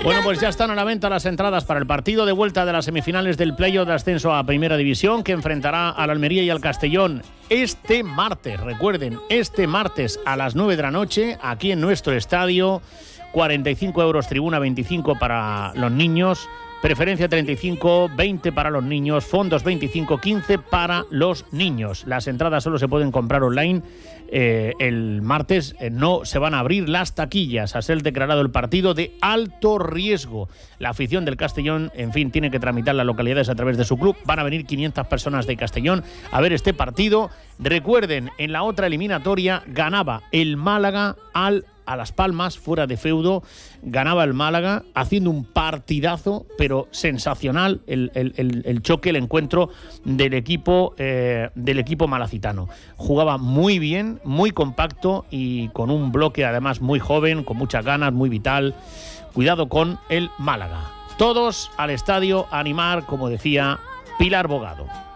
Bueno, pues ya están a la venta las entradas para el partido de vuelta de las semifinales del playoff de ascenso a Primera División, que enfrentará al Almería y al Castellón este martes. Recuerden, este martes a las 9 de la noche, aquí en nuestro estadio. 45 euros tribuna, 25 para los niños. Preferencia 35, 20 para los niños, fondos 25, 15 para los niños. Las entradas solo se pueden comprar online. El martes no se van a abrir las taquillas a ser declarado el partido de alto riesgo. La afición del Castellón, en fin, tiene que tramitar las localidades a través de su club. Van a venir 500 personas de Castellón a ver este partido. Recuerden, en la otra eliminatoria ganaba el Málaga a Las Palmas, fuera de feudo, ganaba el Málaga, haciendo un partidazo, pero sensacional el choque, el encuentro del equipo malacitano. Jugaba muy bien, muy compacto y con un bloque además muy joven, con muchas ganas, muy vital. Cuidado con el Málaga. Todos al estadio a animar, como decía Pilar Bogado.